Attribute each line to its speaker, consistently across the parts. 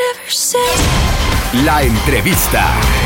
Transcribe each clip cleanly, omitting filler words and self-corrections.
Speaker 1: La entrevista.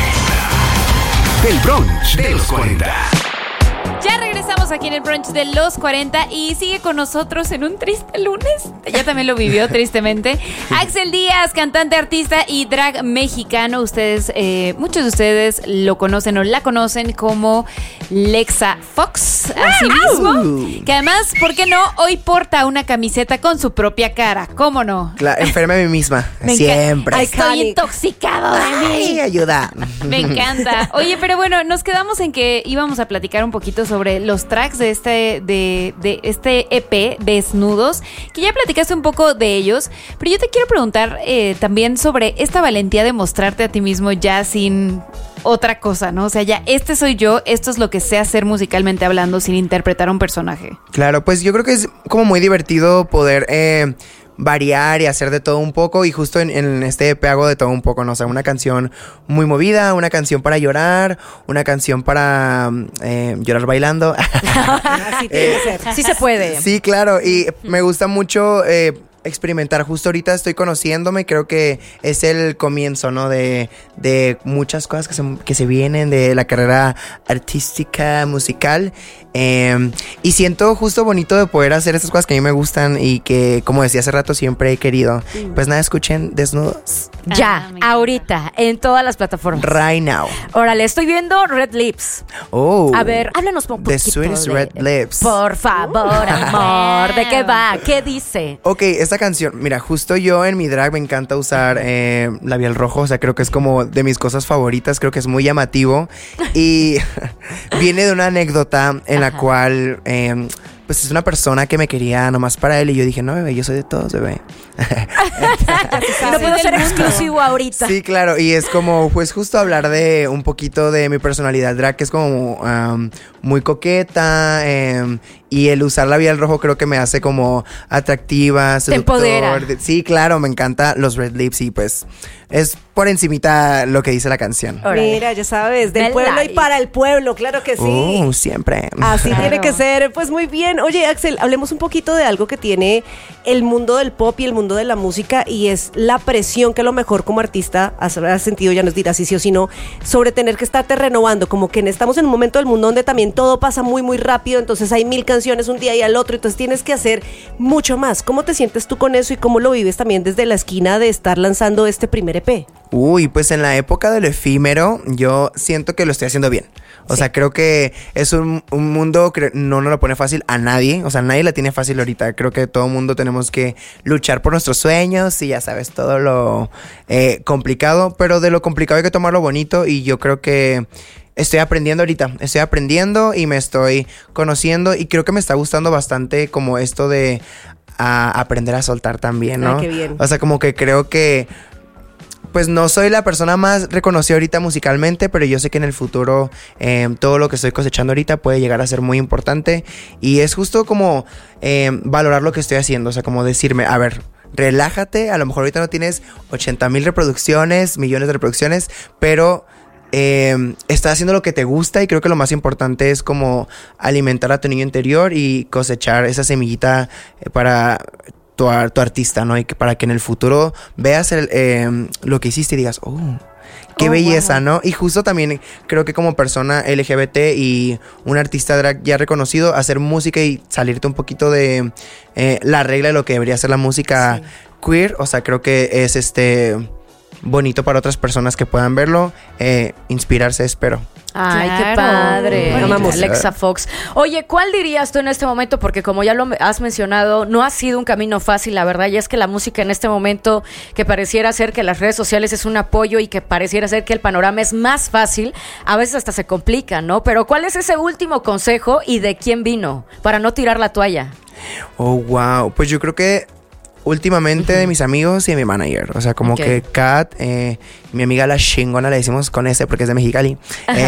Speaker 1: El brunch de los 40.
Speaker 2: Ya regresamos aquí en el brunch de los 40 y sigue con nosotros en un triste lunes. Ya también lo vivió tristemente. Axel Díaz, cantante, artista y drag mexicano. Ustedes, muchos de ustedes lo conocen o la conocen como Lexa Fox, así mismo. Que además, ¿por qué no? Hoy porta una camiseta con su propia cara. ¿Cómo no?
Speaker 3: Enferma a mí misma. Siempre.
Speaker 2: Estoy intoxicado de mí.
Speaker 3: Ay, ayuda.
Speaker 2: Me encanta. Oye, pero bueno, nos quedamos en que íbamos a platicar un poquito sobre los tracks de este EP, Desnudos, que ya platicaste un poco de ellos, pero yo te quiero preguntar también sobre esta valentía de mostrarte a ti mismo ya sin otra cosa, ¿no? O sea, ya este soy yo, esto es lo que sé hacer musicalmente hablando sin interpretar a un personaje.
Speaker 3: Claro, pues yo creo que es como muy divertido poder variar y hacer de todo un poco, y justo en este EP hago de todo un poco, ¿no? O sea, una canción muy movida, una canción para llorar, una canción para llorar bailando.
Speaker 4: Así tiene que ser. Sí se puede.
Speaker 3: Sí, claro, y me gusta mucho experimentar. Justo ahorita estoy conociéndome, creo que es el comienzo, ¿no? De muchas cosas que se vienen de la carrera artística, musical. Y siento justo bonito de poder hacer estas cosas que a mí me gustan y que, como decía hace rato, siempre he querido. Pues nada, escuchen Desnudos.
Speaker 4: Ya, ahorita, en todas las plataformas.
Speaker 3: Right now.
Speaker 4: Órale, estoy viendo Red Lips.
Speaker 3: Oh.
Speaker 4: A ver, háblanos un poquito.
Speaker 3: The Sweetest Red Lips.
Speaker 4: Por favor, amor. ¿De qué va? ¿Qué dice?
Speaker 3: Ok, esta canción, mira, justo yo en mi drag me encanta usar labial rojo, o sea, creo que es como de mis cosas favoritas, creo que es muy llamativo y viene de una anécdota en la cual pues es una persona que me quería nomás para él y yo dije, no, bebé, yo soy de todos, bebé.
Speaker 4: No puedo ser exclusivo ahorita.
Speaker 3: Sí, claro, y es como, pues justo hablar de un poquito de mi personalidad drag, que es como muy coqueta, y el usar labial rojo creo que me hace como atractiva, seductor.
Speaker 4: Te empodera.
Speaker 3: Sí, claro, me encanta los red lips y pues es por encimita lo que dice la canción.
Speaker 5: Mira, ya sabes, del pueblo y para el pueblo, claro que sí.
Speaker 3: Siempre.
Speaker 5: Así
Speaker 4: Claro.
Speaker 5: tiene que ser, pues muy bien. Oye, Axel, hablemos un poquito de algo que tiene el mundo del pop y el mundo de la música, y es la presión que a lo mejor como artista has sentido, ya nos dirás si sí o si no, sobre tener que estarte renovando, como que estamos en un momento del mundo donde también todo pasa muy, muy rápido, entonces hay 1000 canciones un día y al otro, entonces tienes que hacer mucho más. ¿Cómo te sientes tú con eso y cómo lo vives también desde la esquina de estar lanzando este primer EP?
Speaker 3: Uy, pues en la época del efímero yo siento que lo estoy haciendo bien. O sea, creo que es un mundo que no nos lo pone fácil a nadie. O sea, nadie la tiene fácil ahorita. Creo que todo mundo tenemos que luchar por nuestros sueños y ya sabes, todo lo complicado. Pero de lo complicado hay que tomar lo bonito, y yo creo que estoy aprendiendo ahorita. Estoy aprendiendo y me estoy conociendo, y creo que me está gustando bastante como esto de aprender a soltar también, ¿no?
Speaker 5: Ay, qué bien.
Speaker 3: O sea, como que creo que pues no soy la persona más reconocida ahorita musicalmente, pero yo sé que en el futuro todo lo que estoy cosechando ahorita puede llegar a ser muy importante, y es justo como valorar lo que estoy haciendo, o sea, como decirme, a ver, relájate, a lo mejor ahorita no tienes 80,000 reproducciones, millones de reproducciones, pero estás haciendo lo que te gusta, y creo que lo más importante es como alimentar a tu niño interior y cosechar esa semillita para tu artista, ¿no? Y que para que en el futuro veas lo que hiciste y digas, qué belleza, wow, ¿no? Y justo también creo que como persona LGBT y un artista drag ya reconocido, hacer música y salirte un poquito de la regla de lo que debería ser la música queer, o sea, creo que es bonito para otras personas que puedan verlo, inspirarse, espero.
Speaker 4: Ay,
Speaker 2: Claro.
Speaker 4: qué padre.
Speaker 5: Bueno, vamos.
Speaker 4: Lexa Fox. Oye, ¿cuál dirías tú en este momento? Porque como ya lo has mencionado, no ha sido un camino fácil, la verdad. Y es que la música en este momento, que pareciera ser que las redes sociales es un apoyo y que pareciera ser que el panorama es más fácil, a veces hasta se complica, ¿no? Pero ¿cuál es ese último consejo y de quién vino para no tirar la toalla?
Speaker 3: Oh, wow. Pues yo creo que últimamente de mis amigos y de mi manager. O sea, como que Kat, mi amiga la chingona, le decimos con ese porque es de Mexicali.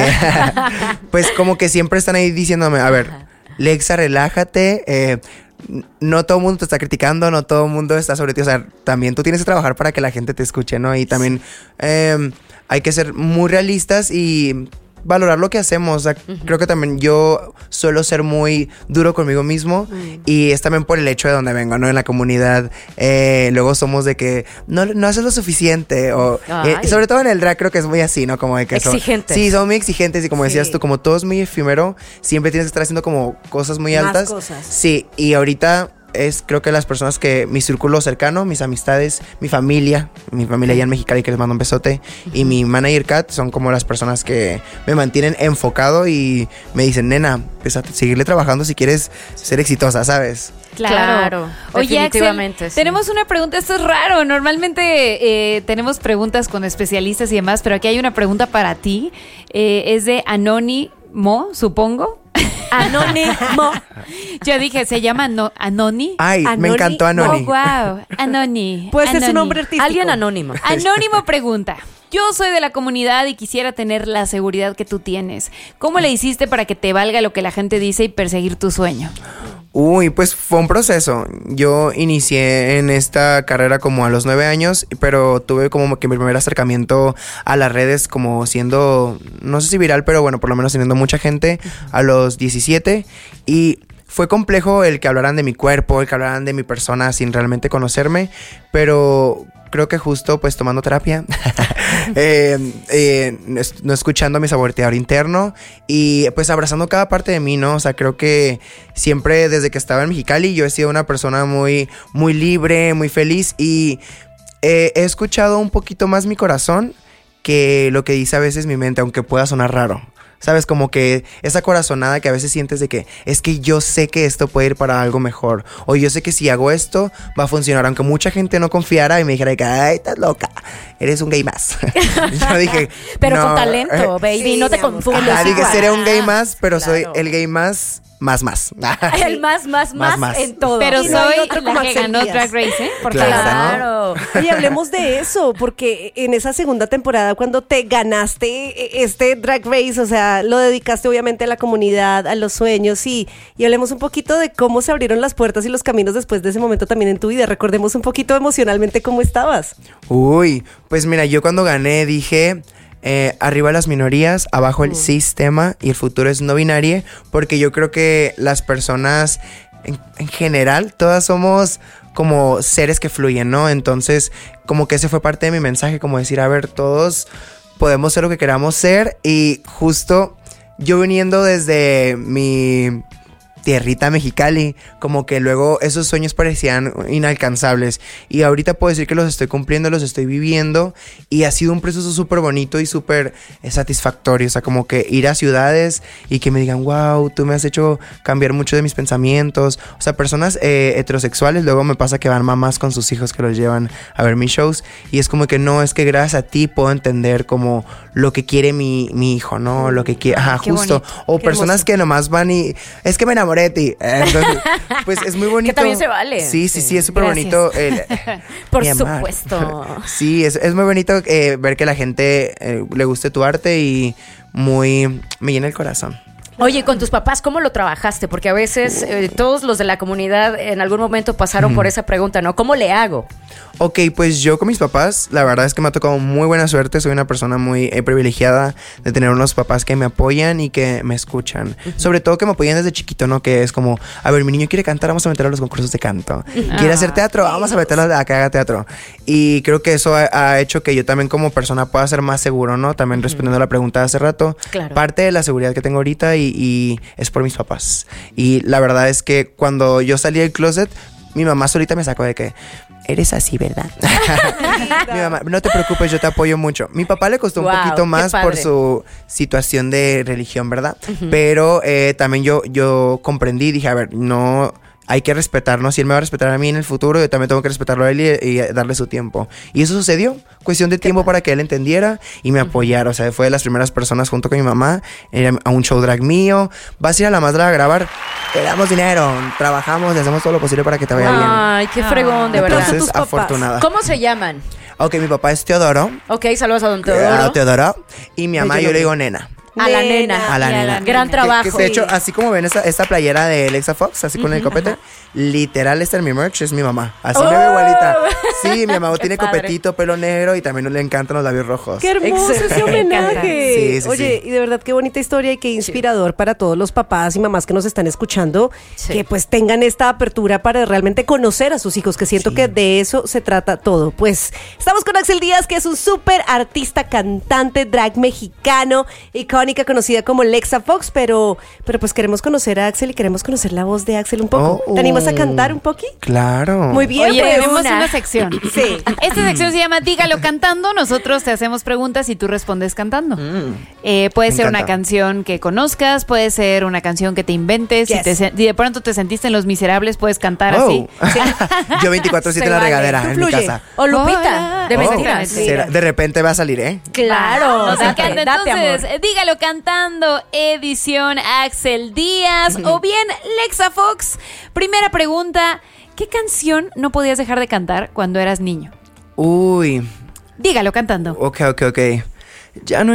Speaker 3: Pues como que siempre están ahí diciéndome, a ver, Lexa, relájate. No todo el mundo te está criticando, no todo el mundo está sobre ti. O sea, también tú tienes que trabajar para que la gente te escuche, ¿no? Y también hay que ser muy realistas y valorar lo que hacemos. O sea, creo que también yo suelo ser muy duro conmigo mismo y es también por el hecho de donde vengo, ¿no? En la comunidad. Luego somos de que no haces lo suficiente o sobre todo en el drag creo que es muy así, ¿no? Como de que
Speaker 4: exigentes.
Speaker 3: Sí, son muy exigentes y como decías tú, como todo es muy efímero, siempre tienes que estar haciendo como cosas muy altas.
Speaker 5: Más cosas.
Speaker 3: Sí, y ahorita creo que las personas mi círculo cercano, mis amistades, mi familia allá en Mexicali, que les mando un besote, y mi manager Kat son como las personas que me mantienen enfocado y me dicen, nena, pues a seguirle trabajando si quieres ser exitosa, ¿sabes?
Speaker 2: Claro. Oye,
Speaker 4: definitivamente,
Speaker 2: Axel,
Speaker 4: sí.
Speaker 2: tenemos una pregunta. Esto es raro. Normalmente tenemos preguntas con especialistas y demás, pero aquí hay una pregunta para ti. Es de Anónimo, supongo.
Speaker 4: Anónimo.
Speaker 2: Yo dije, ¿se llama Anoni?
Speaker 3: Ay,
Speaker 5: Anoni.
Speaker 3: me encantó Anoni.
Speaker 2: Oh, wow. Anoni.
Speaker 5: Pues es
Speaker 2: Anoni.
Speaker 5: un nombre artístico.
Speaker 4: Alguien anónimo.
Speaker 2: Anónimo pregunta. Yo soy de la comunidad y quisiera tener la seguridad que tú tienes. ¿Cómo le hiciste para que te valga lo que la gente dice y perseguir tu sueño?
Speaker 3: Uy, pues fue un proceso. Yo inicié en esta carrera como a los 9 años, pero tuve como que mi primer acercamiento a las redes como siendo, no sé si viral, pero bueno, por lo menos teniendo mucha gente a los 17 y fue complejo el que hablaran de mi cuerpo, el que hablaran de mi persona sin realmente conocerme, pero creo que justo pues tomando terapia, no escuchando mi saboteador interno y pues abrazando cada parte de mí, ¿no? O sea, creo que siempre desde que estaba en Mexicali yo he sido una persona muy, muy libre, muy feliz y he escuchado un poquito más mi corazón que lo que dice a veces mi mente, aunque pueda sonar raro. ¿Sabes? Como que esa corazonada que a veces sientes de que es que yo sé que esto puede ir para algo mejor. O yo sé que si hago esto va a funcionar. Aunque mucha gente no confiara y me dijera que, ay, estás loca, eres un gay más. Yo dije,
Speaker 4: Pero
Speaker 3: no,
Speaker 4: con talento, baby,
Speaker 5: sí,
Speaker 4: no te
Speaker 5: mi amor.
Speaker 4: confundas.
Speaker 3: dije, seré un gay más, pero
Speaker 4: Claro.
Speaker 3: soy el gay más.
Speaker 4: El más en todo.
Speaker 2: Pero
Speaker 5: Y no hay
Speaker 2: soy
Speaker 5: otro
Speaker 2: la
Speaker 5: como
Speaker 2: que
Speaker 5: Axel
Speaker 2: ganó
Speaker 5: Díaz.
Speaker 2: Drag Race, ¿eh? Porque
Speaker 3: Claro.
Speaker 5: Oye, hablemos de eso, porque en esa segunda temporada, cuando te ganaste este Drag Race, o sea, lo dedicaste obviamente a la comunidad, a los sueños, y hablemos un poquito de cómo se abrieron las puertas y los caminos después de ese momento también en tu vida. Recordemos un poquito emocionalmente cómo estabas.
Speaker 3: Uy, pues mira, yo cuando gané dije, arriba las minorías, abajo el sistema y el futuro es no binario, porque yo creo que las personas en general, todas somos como seres que fluyen, ¿no? Entonces, como que ese fue parte de mi mensaje, como decir, a ver, todos podemos ser lo que queramos ser y justo yo viniendo desde mi tierrita Mexicali, como que luego esos sueños parecían inalcanzables y ahorita puedo decir que los estoy cumpliendo, los estoy viviendo y ha sido un proceso súper bonito y súper satisfactorio, o sea, como que ir a ciudades y que me digan, wow, tú me has hecho cambiar mucho de mis pensamientos, o sea, personas heterosexuales, luego me pasa que van mamás con sus hijos que los llevan a ver mis shows y es como que no, es que gracias a ti puedo entender como lo que quiere mi hijo, ¿no? Lo que quiere, ajá,
Speaker 2: Qué
Speaker 3: justo,
Speaker 2: bonito.
Speaker 3: o
Speaker 5: Qué
Speaker 3: personas
Speaker 5: hermoso.
Speaker 3: que nomás van y, es que me enamoré de ti, entonces, pues es muy bonito.
Speaker 4: Que también se vale.
Speaker 3: Sí, es súper
Speaker 2: Gracias.
Speaker 3: bonito.
Speaker 4: Por
Speaker 3: mi amor.
Speaker 4: supuesto.
Speaker 3: Sí, es muy bonito ver que la gente le guste tu arte y me llena el corazón.
Speaker 4: Oye, con tus papás, ¿cómo lo trabajaste? Porque a veces todos los de la comunidad en algún momento pasaron por esa pregunta, ¿no? ¿Cómo le hago?
Speaker 3: Ok, pues yo con mis papás, la verdad es que me ha tocado muy buena suerte. Soy una persona muy privilegiada de tener unos papás que me apoyan y que me escuchan. Sobre todo que me apoyan desde chiquito, ¿no? Que es como, a ver, mi niño quiere cantar, vamos a meterlo a los concursos de canto. Quiere hacer teatro, vamos a meterlo a que haga teatro. Y creo que eso ha hecho que yo también como persona pueda ser más seguro, ¿no? También respondiendo a la pregunta de hace rato.
Speaker 4: Claro.
Speaker 3: Parte de la seguridad que tengo ahorita y es por mis papás. Y la verdad es que cuando yo salí del closet, mi mamá solita me sacó de que eres así, ¿verdad? Mi mamá, no te preocupes, yo te apoyo mucho. Mi papá le costó un
Speaker 4: Wow,
Speaker 3: poquito
Speaker 4: qué
Speaker 3: más
Speaker 4: padre.
Speaker 3: por su situación de religión, ¿verdad? Pero también yo comprendí, dije, a ver, no hay que respetarnos. Si él me va a respetar a mí en el futuro, yo también tengo que respetarlo a él y darle su tiempo. Y eso sucedió. Cuestión de tiempo para que él entendiera y me apoyara. O sea, fue de las primeras personas junto con mi mamá a un show drag mío. Vas a ir a la más drag a grabar. Te damos dinero, trabajamos y hacemos todo lo posible para que te vaya bien.
Speaker 4: Ay, qué fregón, de verdad.
Speaker 3: Entonces,
Speaker 5: tus papás.
Speaker 3: afortunada.
Speaker 4: ¿Cómo se llaman?
Speaker 3: Ok, mi papá es Teodoro.
Speaker 4: Ok, saludos a don Teodoro.
Speaker 3: Teodoro. Y mi mamá
Speaker 5: Bello
Speaker 3: yo le
Speaker 5: nombre.
Speaker 3: digo nena.
Speaker 4: A la nena.
Speaker 3: A la
Speaker 2: Y a
Speaker 3: nena.
Speaker 2: la
Speaker 4: Gran
Speaker 2: nena.
Speaker 4: trabajo.
Speaker 3: De hecho, así como ven esta playera de Alexa Fox, así con el copete, literal está en mi merch, es mi mamá. Así me ve igualita. Sí, mi mamá tiene
Speaker 4: padre.
Speaker 3: copetito, pelo negro y también le encantan los labios rojos.
Speaker 5: ¡Qué hermoso ese
Speaker 4: Excelente.
Speaker 2: Me encanta.
Speaker 5: homenaje!
Speaker 3: Sí,
Speaker 5: Oye, y de verdad qué bonita historia y qué inspirador para todos los papás y mamás que nos están escuchando,
Speaker 4: Sí.
Speaker 5: que pues tengan esta apertura para realmente conocer a sus hijos, que siento que de eso se trata todo. Pues estamos con Axel Díaz, que es un súper artista, cantante, drag mexicano, icónica, conocida como Alexa Fox, pero pues queremos conocer a Axel y queremos conocer la voz de Axel un poco.
Speaker 3: Oh.
Speaker 5: ¿Te animas a cantar un poquito?
Speaker 3: Claro.
Speaker 5: Muy bien,
Speaker 2: Oye,
Speaker 5: pues.
Speaker 2: tenemos una sección.
Speaker 5: Sí.
Speaker 2: Esta sección se llama Dígalo cantando. Nosotros te hacemos preguntas y tú respondes cantando. Puede
Speaker 3: Me
Speaker 2: ser una
Speaker 3: encanta.
Speaker 2: canción que conozcas, puede ser una canción que te inventes.
Speaker 5: Yes.
Speaker 2: Si de pronto te sentiste en Los Miserables, puedes cantar así.
Speaker 3: Oh. Yo 24/7
Speaker 4: Se
Speaker 3: en la
Speaker 4: vale.
Speaker 3: regadera,
Speaker 5: Tú
Speaker 3: en mi
Speaker 5: fluye.
Speaker 3: casa.
Speaker 4: O Lupita,
Speaker 2: Hola.
Speaker 4: de
Speaker 3: Oh,
Speaker 4: mentiras.
Speaker 3: de repente va a salir, ¿eh?
Speaker 4: Claro.
Speaker 2: Nos
Speaker 4: date,
Speaker 2: encanta.
Speaker 4: date,
Speaker 2: Entonces,
Speaker 4: amor.
Speaker 2: Dígalo cantando, edición Axel Díaz o bien Alexa Fox. Primera pregunta, ¿qué canción no podías dejar de cantar cuando eras niño?
Speaker 3: Uy,
Speaker 2: Dígalo cantando.
Speaker 3: ok. Ya no